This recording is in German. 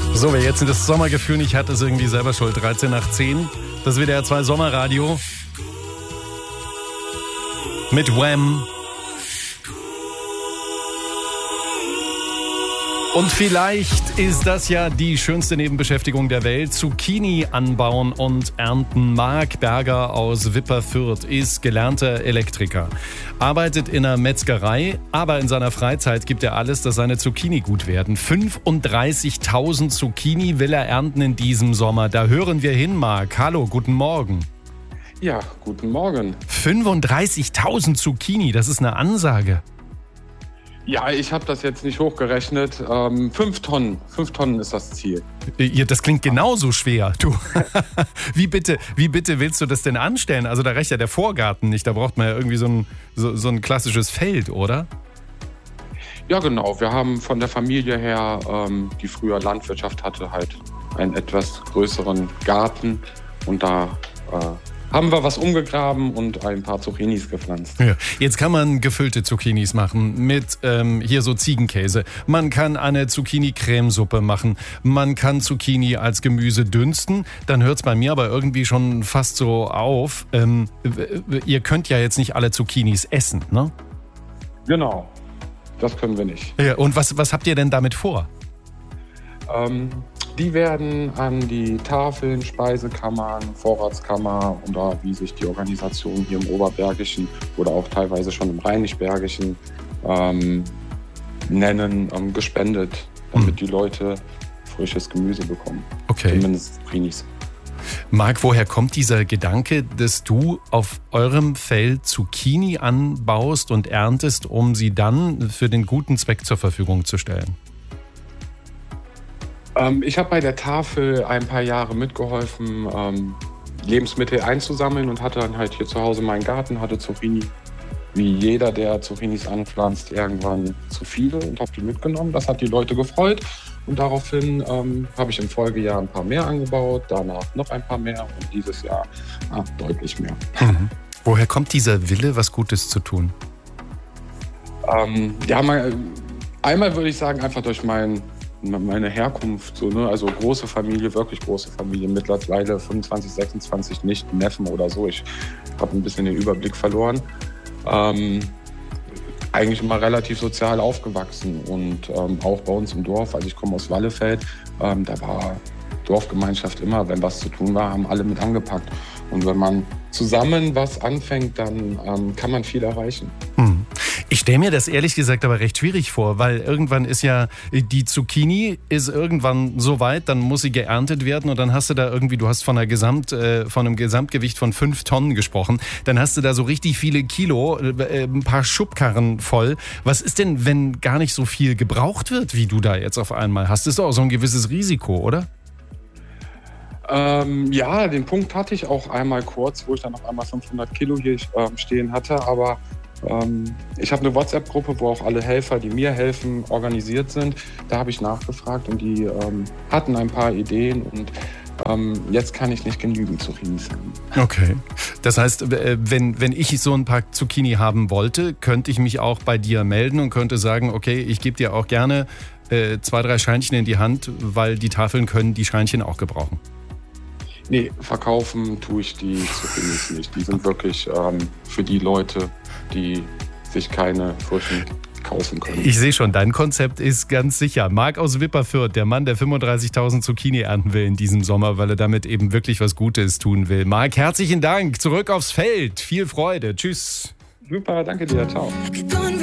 So, wer jetzt das Sommergefühl nicht hat, ist irgendwie selber schuld. 13 nach 10. Das WDR 2 Sommerradio. Mit Wham. Und vielleicht ist das ja die schönste Nebenbeschäftigung der Welt. Zucchini anbauen und ernten. Marc Berger aus Wipperfürth ist gelernter Elektriker. Arbeitet in einer Metzgerei, aber in seiner Freizeit gibt er alles, dass seine Zucchini gut werden. 35.000 Zucchini will er ernten in diesem Sommer. Da hören wir hin, Marc. Hallo, guten Morgen. Ja, guten Morgen. 35.000 Zucchini, das ist eine Ansage. Ja, ich habe das jetzt nicht hochgerechnet. 5 Tonnen. 5 Tonnen ist das Ziel. Ja, das klingt genauso schwer. Du. Wie bitte willst du das denn anstellen? Also da reicht ja der Vorgarten nicht. Da braucht man ja irgendwie so ein klassisches Feld, oder? Ja, genau. Wir haben von der Familie her, die früher Landwirtschaft hatte, halt einen etwas größeren Garten. Und da haben wir was umgegraben und ein paar Zucchinis gepflanzt. Ja. Jetzt kann man gefüllte Zucchinis machen mit hier so Ziegenkäse. Man kann eine Zucchini-Cremesuppe machen. Man kann Zucchini als Gemüse dünsten. Dann hört es bei mir aber irgendwie schon fast so auf. Ihr könnt ja jetzt nicht alle Zucchinis essen, ne? Genau, das können wir nicht. Ja, und was habt ihr denn damit vor? Die werden an die Tafeln, Speisekammern, Vorratskammer oder wie sich die Organisation hier im Oberbergischen oder auch teilweise schon im Rheinisch-Bergischen nennen, gespendet, damit die Leute frisches Gemüse bekommen. Okay. Zumindest Zucchinis. Marc, woher kommt dieser Gedanke, dass du auf eurem Feld Zucchini anbaust und erntest, um sie dann für den guten Zweck zur Verfügung zu stellen? Ich habe bei der Tafel ein paar Jahre mitgeholfen, Lebensmittel einzusammeln und hatte dann halt hier zu Hause meinen Garten, hatte Zucchini, wie jeder, der Zucchinis anpflanzt, irgendwann zu viele und habe die mitgenommen. Das hat die Leute gefreut und daraufhin habe ich im Folgejahr ein paar mehr angebaut, danach noch ein paar mehr und dieses Jahr deutlich mehr. Mhm. Woher kommt dieser Wille, was Gutes zu tun? Einmal würde ich sagen, einfach durch meine Herkunft, so, ne? Also große Familie, wirklich große Familie, mittlerweile 25, 26 nicht Neffen oder so. Ich habe ein bisschen den Überblick verloren. Eigentlich immer relativ sozial aufgewachsen und auch bei uns im Dorf, also ich komme aus Wallefeld, da war Dorfgemeinschaft immer, wenn was zu tun war, haben alle mit angepackt. Und wenn man zusammen was anfängt, dann kann man viel erreichen. Ich stelle mir das ehrlich gesagt aber recht schwierig vor, weil irgendwann ist ja die Zucchini ist irgendwann so weit, dann muss sie geerntet werden und dann hast du da irgendwie, du hast von einem Gesamtgewicht von 5 Tonnen gesprochen, dann hast du da so richtig viele Kilo, ein paar Schubkarren voll. Was ist denn, wenn gar nicht so viel gebraucht wird, wie du da jetzt auf einmal hast? Das ist doch auch so ein gewisses Risiko, oder? Ja, den Punkt hatte ich auch einmal kurz, wo ich dann auf einmal 500 Kilo hier stehen hatte, aber ich habe eine WhatsApp-Gruppe, wo auch alle Helfer, die mir helfen, organisiert sind. Da habe ich nachgefragt und die hatten ein paar Ideen und jetzt kann ich nicht genügend Zucchinis haben. Okay. Das heißt, wenn ich so ein paar Zucchini haben wollte, könnte ich mich auch bei dir melden und könnte sagen, okay, ich gebe dir auch gerne 2, 3 Scheinchen in die Hand, weil die Tafeln können die Scheinchen auch gebrauchen. Nee, verkaufen tue ich die Zucchinis nicht. Die sind wirklich für die Leute, die sich keine frischen kaufen können. Ich sehe schon, dein Konzept ist ganz sicher. Marc aus Wipperfürth, der Mann, der 35.000 Zucchini ernten will in diesem Sommer, weil er damit eben wirklich was Gutes tun will. Marc, herzlichen Dank. Zurück aufs Feld. Viel Freude. Tschüss. Super, danke dir. Ciao.